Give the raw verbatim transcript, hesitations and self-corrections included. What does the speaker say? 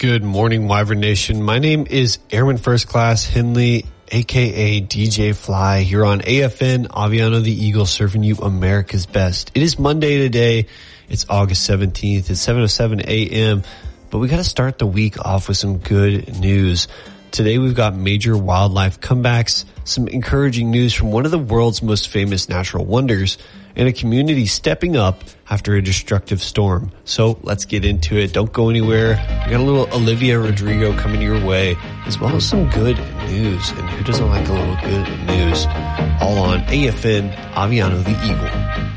Good morning, Wyvern Nation. My name is Airman First Class Henley, a k a. D J Fly, here on A F N, Aviano the Eagle, serving you America's best. It is Monday today. It's August seventeenth. It's seven oh seven a.m., but we got to start the week off with some good news. Today we've got major wildlife comebacks, some encouraging news from one of the world's most famous natural wonders, and a community stepping up after a destructive storm. So let's get into it. Don't go anywhere. We got a little Olivia Rodrigo coming your way, as well as some good news. And who doesn't like a little good news? All on A F N, Aviano the Eagle.